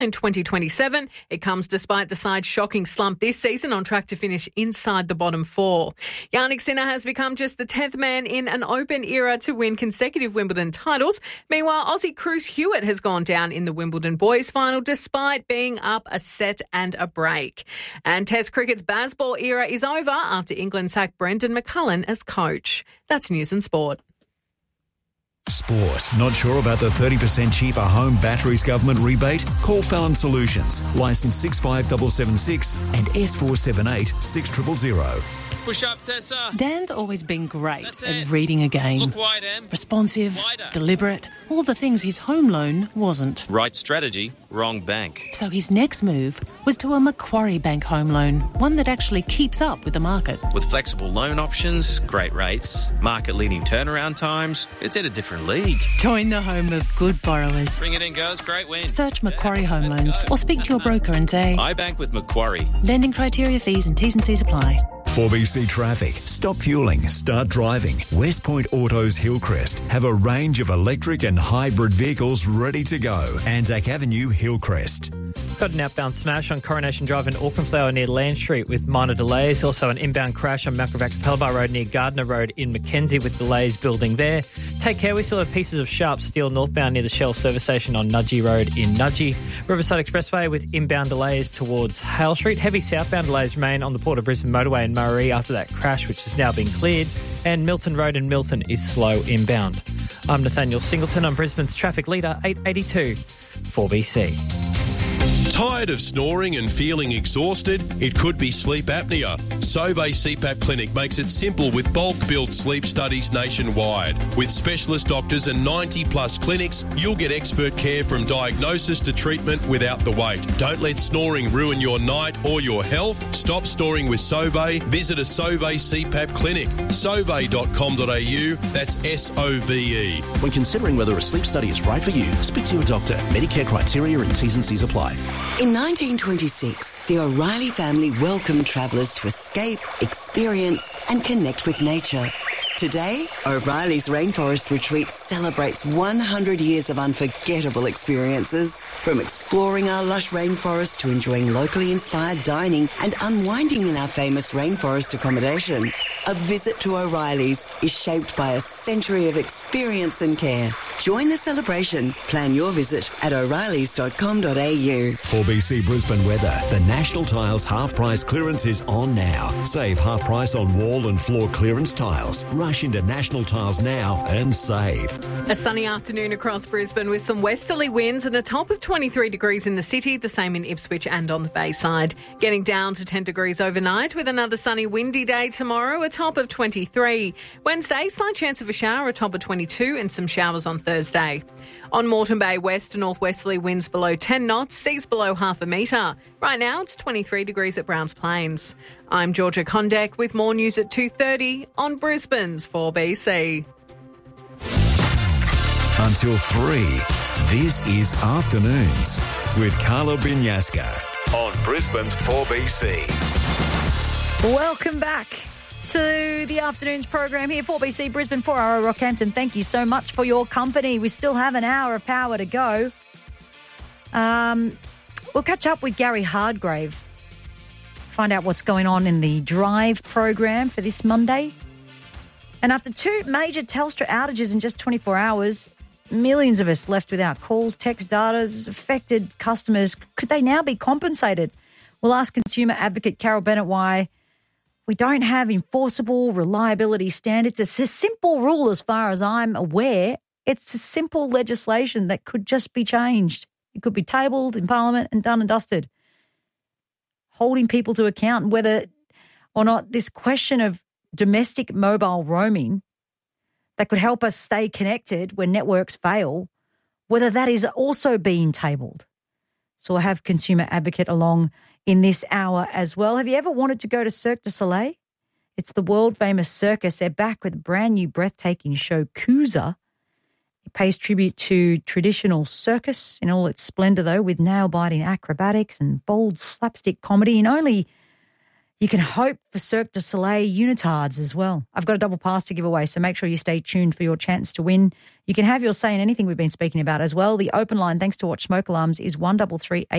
in 2027. It comes despite the side's shocking slump this season, on track to finish inside the bottom four. Jannik Sinner has become just the 10th man in an Open era to win consecutive Wimbledon titles. Meanwhile, Aussie Cruz Hewitt has gone down in the Wimbledon boys final despite being up a set and a break. And Test cricket's Bazball era is over after England sacked Brendan McCullum as coach. That's News and Sport. Sport. Not sure about the 30% cheaper home batteries government rebate? Call Fallon Solutions. Licence 65776 and S478 6000. Push up, Tessa. Dan's always been great at reading a game. Look wide, Em. Responsive, Wider. deliberate, all the things his home loan wasn't. Right strategy, wrong bank. So his next move was to a Macquarie Bank home loan, one that actually keeps up with the market. With flexible loan options, great rates, market-leading turnaround times, it's in a different league. Join the home of good borrowers. Bring it in, girls. Great win. Search Macquarie Home Loans or speak to your broker and say, I bank with Macquarie. lending criteria, fees and T's and C's apply. 4BC Traffic. Stop fueling, start driving. West Point Autos Hillcrest have a range of electric and hybrid vehicles ready to go. Anzac Avenue, Hillcrest. Got an outbound smash on Coronation Drive in Auckland Flower near Land Street with minor delays. Also an inbound crash on Macrovac Pelbar Road near Gardner Road in Mackenzie with delays building there. Take care, we still have pieces of sharp steel northbound near the Shell service station on Nudgee Road in Nudgee. Riverside Expressway with inbound delays towards Hale Street. Heavy southbound delays remain on the Port of Brisbane motorway in Murray after that crash, which has now been cleared. And Milton Road in Milton is slow inbound. I'm Nathaniel Singleton. I'm Brisbane's traffic leader, 882 4BC. Tired of snoring and feeling exhausted? It could be sleep apnea. Sauvé CPAP Clinic makes it simple with bulk-built sleep studies nationwide. With specialist doctors and 90-plus clinics, you'll get expert care from diagnosis to treatment without the wait. Don't let snoring ruin your night or your health. Stop snoring with Sauvé. Visit a Sauvé CPAP Clinic. Sauvé.com.au. That's SOVE. When considering whether a sleep study is right for you, speak to your doctor. Medicare criteria and T's and C's apply. In 1926, the O'Reilly family welcomed travellers to escape, experience and connect with nature. Today, O'Reilly's Rainforest Retreat celebrates 100 years of unforgettable experiences. From exploring our lush rainforest to enjoying locally inspired dining and unwinding in our famous rainforest accommodation. A visit to O'Reilly's is shaped by a century of experience and care. Join the celebration. Plan your visit at o'reillys.com.au. 4BC Brisbane weather. The National Tiles half-price clearance is on now. Save half price on wall and floor clearance tiles. Rush into National Tiles now and save. A sunny afternoon across Brisbane with some westerly winds and a top of 23 degrees in the city, the same in Ipswich and on the Bayside. Getting down to 10 degrees overnight with another sunny windy day tomorrow, a top of 23. Wednesday, slight chance of a shower, a top of 22 and some showers on Thursday. On Moreton Bay, west to northwesterly winds below 10 knots, seas below half a metre. Right now, it's 23 degrees at Browns Plains. I'm Georgia Condek with more news at 2:30 on Brisbane's 4BC. Until 3, this is Afternoons with Carla Binyaska on Brisbane's 4BC. Welcome back to the Afternoons program here, 4BC Brisbane, 4RO Rockhampton. Thank you so much for your company. We still have an hour of power to go. We'll catch up with Gary Hardgrave, find out what's going on in the Drive program for this Monday. And after two major Telstra outages in just 24 hours, millions of us left without calls, text, data, affected customers. Could they now be compensated? We'll ask consumer advocate Carol Bennett why we don't have enforceable reliability standards. It's a simple rule as far as I'm aware. It's a simple legislation that could just be changed. It could be tabled in Parliament and done and dusted. Holding people to account, whether or not this question of domestic mobile roaming that could help us stay connected when networks fail, whether that is also being tabled. So I have consumer advocate along in this hour as well. Have you ever wanted to go to Cirque du Soleil? It's the world-famous circus. They're back with a brand new breathtaking show, Kuza. It pays tribute to traditional circus in all its splendour, though, with nail-biting acrobatics and bold slapstick comedy in only You can hope for Cirque du Soleil unitards as well. I've got a double pass to give away, so make sure you stay tuned for your chance to win. You can have your say in anything we've been speaking about as well. The open line, thanks to Watch Smoke Alarms, is 1338.